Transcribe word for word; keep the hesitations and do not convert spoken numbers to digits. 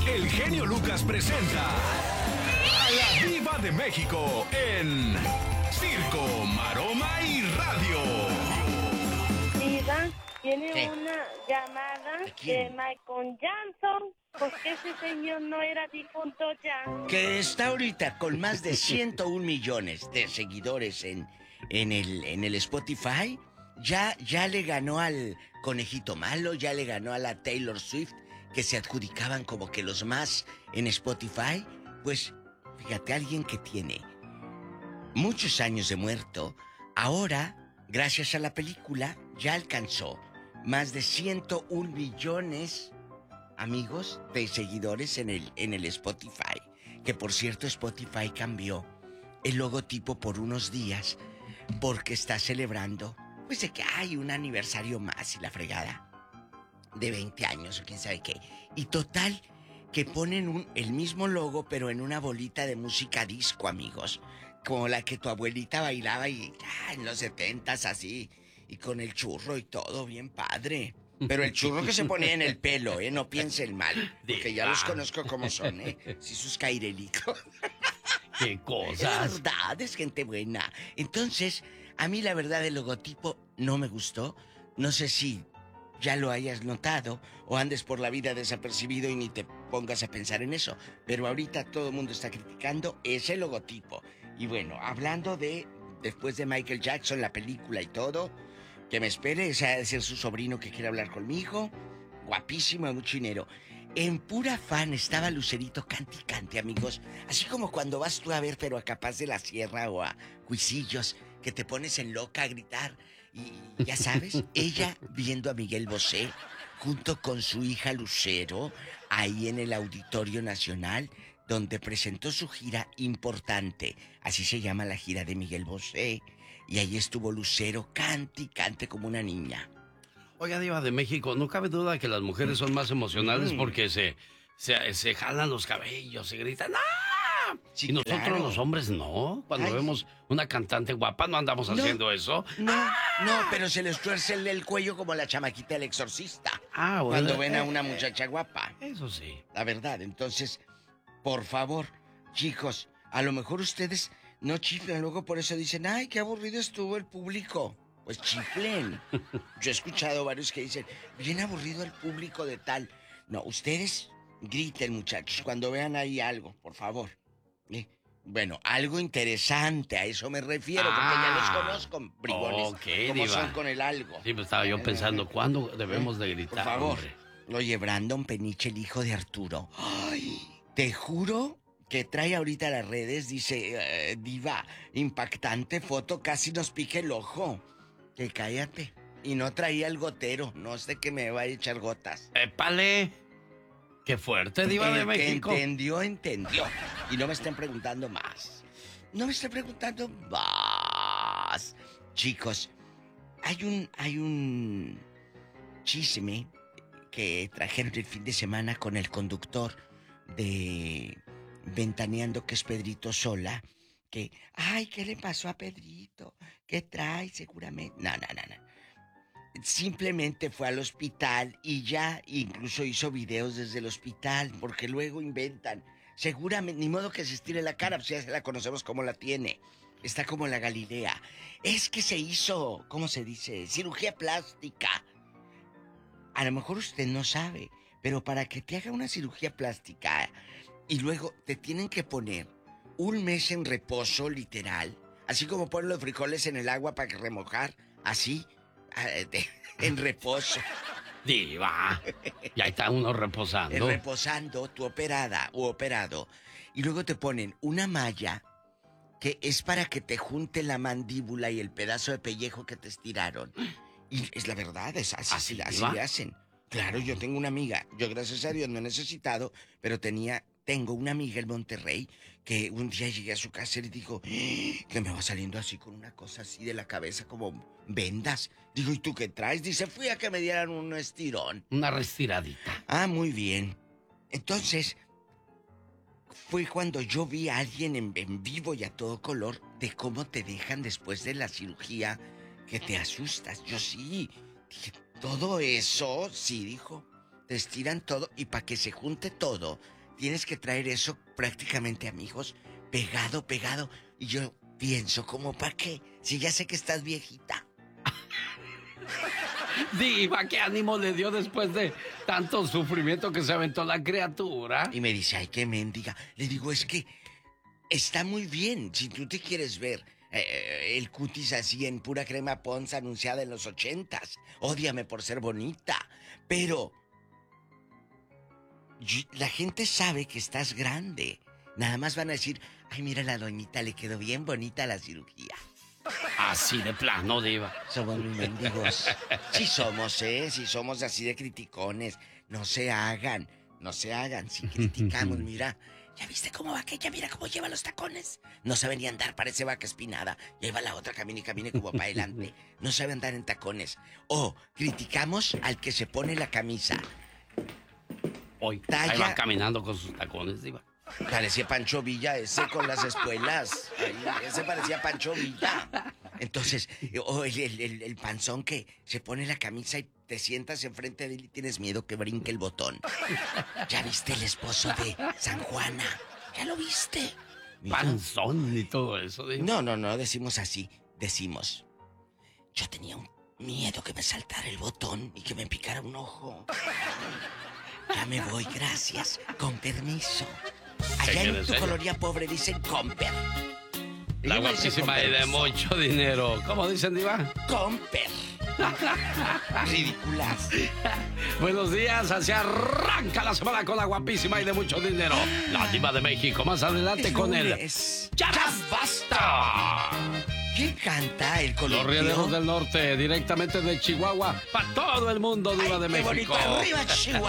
el genio Lucas presenta a la Diva de México en Circo, Maroma y Radio. Diva, tiene ¿Qué? una llamada ¿De de, quién? Michael Jackson, porque ese señor no era difunto ya. Que está ahorita con más de ciento un millones de seguidores en, en, el, en el Spotify. Ya, ya le ganó al Conejito Malo, ya le ganó a la Taylor Swift, que se adjudicaban como que los más en Spotify. Pues, fíjate, alguien que tiene muchos años de muerto, ahora, gracias a la película, ya alcanzó más de ciento un millones, amigos, de seguidores en el, en el Spotify. Que por cierto, Spotify cambió el logotipo por unos días porque está celebrando, pues de que hay un aniversario más y la fregada de veinte años o quién sabe qué. Y total, que ponen un, el mismo logo pero en una bolita de música disco, amigos. Como la que tu abuelita bailaba y ah, en los setentas así. Y con el churro y todo, bien padre. Pero el churro que se ponía en el pelo, ¿eh? No piensen mal. Porque ya los conozco como son, ¿eh? Sí, sus cairelitos. ¡Qué cosas! Es verdad, es gente buena. Entonces, a mí la verdad el logotipo no me gustó. No sé si ya lo hayas notado o andes por la vida desapercibido y ni te pongas a pensar en eso. Pero ahorita todo el mundo está criticando ese logotipo. Y bueno, hablando de después de Michael Jackson, la película y todo, que me espere, ese ha de ser su sobrino que quiere hablar conmigo. Guapísimo, de mucho dinero. En pura fan estaba Lucerito cante y cante, amigos. Así como cuando vas tú a ver, pero a Capaz de la Sierra o a Huisillos, que te pones en loca a gritar. Y ya sabes, ella viendo a Miguel Bosé junto con su hija Lucero, ahí en el Auditorio Nacional, donde presentó su gira importante. Así se llama la gira de Miguel Bosé. Y ahí estuvo Lucero, cante y cante como una niña. Oiga, Diva de México, no cabe duda que las mujeres son más emocionales Mm. porque se, se, se jalan los cabellos, se gritan ¡ah! Sí, y nosotros claro. los hombres no. Cuando Ay. vemos una cantante guapa no andamos No. haciendo eso. No, no, pero se les tuerce el, el cuello como la chamaquita del exorcista. Ah, bueno. Cuando ven a eh, una eh, muchacha guapa. Eso sí. La verdad, entonces, por favor, chicos, a lo mejor ustedes no chiflan, luego por eso dicen, ay, qué aburrido estuvo el público. Pues chiflen. Yo he escuchado varios que dicen, bien aburrido el público de tal. No, ustedes griten, muchachos, cuando vean ahí algo, por favor. ¿Eh? Bueno, algo interesante, a eso me refiero, porque ya los Ah, conozco, bribones, ok, como diva. son con el algo. Sí, pues estaba yo pensando, ¿cuándo debemos de gritar? Por favor. hombre? Oye, Brandon Peniche, el hijo de Arturo. Ay, te juro que trae ahorita a las redes, dice, eh, diva, impactante foto, casi nos pique el ojo. Que cállate. Y no traía el gotero, no sé que me va a echar gotas. ¡Épale! ¡Qué fuerte, Diva de El México! que entendió, entendió. Y no me estén preguntando más. No me estén preguntando más. Chicos, hay un, hay un chisme que trajeron el fin de semana con el conductor de Ventaneando, que es Pedrito Sola. Que, ay, ¿qué le pasó a Pedrito? ¿Qué trae seguramente? No, no, no, no. Simplemente fue al hospital y ya incluso hizo videos desde el hospital, porque luego inventan. Seguramente, ni modo que se estire la cara, pues ya la conocemos como la tiene. Está como la Galilea. Es que se hizo, ¿cómo se dice? Cirugía plástica. A lo mejor usted no sabe, pero para que te haga una cirugía plástica y luego te tienen que poner un mes en reposo, literal, así como ponen los frijoles en el agua para que remojar, así, en reposo. Diva, ya está uno reposando. Reposando, tu operada o operado. Y luego te ponen una malla que es para que te junte la mandíbula y el pedazo de pellejo que te estiraron. Y es la verdad, es así, ¿Así, así Diva? le hacen. Claro, yo tengo una amiga, yo gracias a Dios no he necesitado, pero tenía, tengo una amiga en Monterrey que un día llegué a su casa y le dijo ¡ah! Que me va saliendo así con una cosa así de la cabeza como vendas. Digo, ¿y tú qué traes? Dice, fui a que me dieran un estirón. Una restiradita. Ah, muy bien. Entonces, fue cuando yo vi a alguien en, en vivo y a todo color de cómo te dejan después de la cirugía, que te asustas. Yo sí, dije, todo eso, sí, dijo, te estiran todo y para que se junte todo, tienes que traer eso prácticamente, amigos, pegado, pegado. Y yo pienso, ¿cómo para qué? Si ya sé que estás viejita. Diva, ¿qué ánimo le dio después de tanto sufrimiento que se aventó la criatura? Y me dice, ay, qué mendiga. Le digo, es que está muy bien. Si tú te quieres ver eh, el cutis así en pura crema Pond's anunciada en los ochentas. Ódiame por ser bonita. Pero yo, la gente sabe que estás grande. Nada más van a decir, ay, mira, la doñita le quedó bien bonita la cirugía. Así de plano, Diva. Somos muy mendigos. Sí somos, ¿eh? Sí somos así de criticones. No se hagan, no se hagan. Si criticamos, mira, ¿ya viste cómo va aquella? Mira cómo lleva los tacones. No sabe ni andar, parece vaca espinada. Ya iba la otra, camine y camine como para adelante. No sabe andar en tacones. O criticamos al que se pone la camisa. Hoy, Talla... ahí va caminando con sus tacones, Diva. Parecía Pancho Villa ese con las espuelas. Ahí, ese parecía Pancho Villa. Entonces, o el, el, el, el panzón que se pone la camisa y te sientas enfrente de él y tienes miedo que brinque el botón. ¿Ya viste el esposo de San Juana? ¿Ya lo viste? Mira. Panzón y todo eso, Diva. No, no, no decimos así. Decimos, yo tenía un miedo que me saltara el botón y que me picara un ojo. Ya me voy, gracias. Con permiso. Allá en tu colonia pobre dicen comper. La guapísima y de mucho dinero. ¿Cómo dicen, Diva? Comper. Ridículas. Buenos días, así arranca la semana con la guapísima y de mucho dinero. La Diva de México. Más adelante con el... ¡Ya basta! ¿Quién canta el columpio? Los Rieleros del Norte, directamente de Chihuahua, para todo el mundo, Diva Ay, de qué México. Bonito. Arriba, Chihuahua.